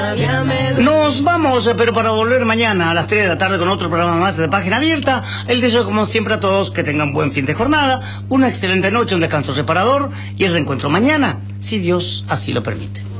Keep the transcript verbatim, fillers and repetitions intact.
Nos vamos, pero para volver mañana a las tres de la tarde con otro programa más de Página Abierta. El deseo, como siempre, a todos que tengan buen fin de jornada, una excelente noche, un descanso reparador y el reencuentro mañana, si Dios así lo permite.